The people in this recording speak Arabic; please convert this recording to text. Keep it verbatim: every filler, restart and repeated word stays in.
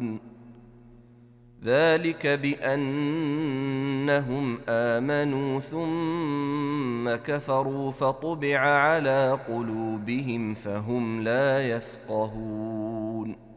يعلمون ذلك بأنهم آمنوا ثم كفروا فطبع على قلوبهم فهم لا يفقهون